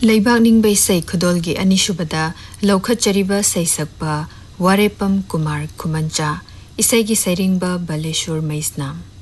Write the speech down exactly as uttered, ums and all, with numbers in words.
Leibak Ningbei Sei Khudolgi Anishubada Laukhatchariba Seisakpa Warepam Kumar Kumancha Isaigi Sairingba Baleshwar Maisnam